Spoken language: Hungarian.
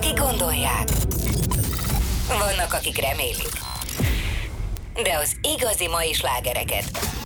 akik gondolják. Vannak, akik remélik. De az igazi mai slágereket